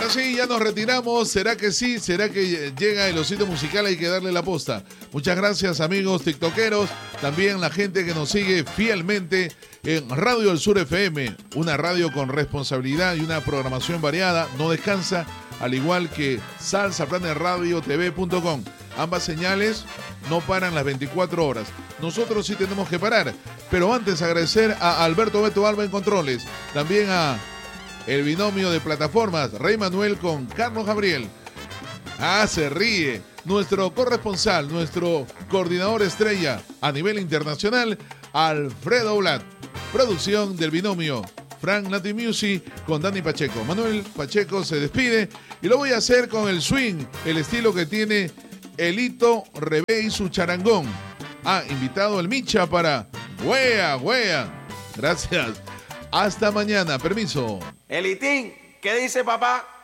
sí, ya nos retiramos. ¿Será que sí? ¿Será que llega el osito musical? Hay que darle la posta. Muchas gracias, amigos tiktokeros. También la gente que nos sigue fielmente en Radio del Sur FM. Una radio con responsabilidad y una programación variada. No descansa, al igual que salsaplanerradiotv.com. Ambas señales no paran las 24 horas. Nosotros sí tenemos que parar. Pero antes agradecer a Alberto Beto Alba en Controles. También a el binomio de plataformas, Rey Manuel con Carlos Gabriel. Se ríe. Nuestro corresponsal, nuestro coordinador estrella a nivel internacional, Alfredo Blat. Producción del binomio Frank Nati Music con Dani Pacheco. Manuel Pacheco se despide y lo voy a hacer con el swing, el estilo que tiene Elito Rebé y su charangón. Invitado el Micha para Wea, Wea. Gracias. Hasta mañana. Permiso. Elitín, ¿qué dice papá?